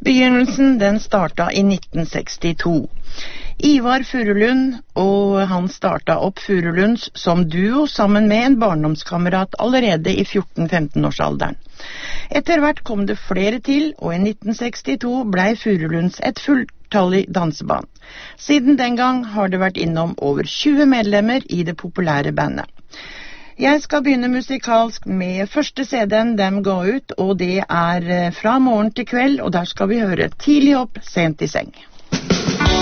Begynnelsen den starta i 1962. Ivar Furulund, og han starta opp Furulunds som duo sammen med en barndomskamerat allerede i 14-15-årsalderen. Etter hvert kom det flere til, og i 1962 ble Furulunds et fulltallig danseband. Siden den gang har det vært innom over 20 medlemmer i det populære bandet. Jeg skal begynne musikalsk med første CD-en dem ga ut, og det er Fra morgen til kveld, og der skal vi høre Tidlig opp, sent i seng.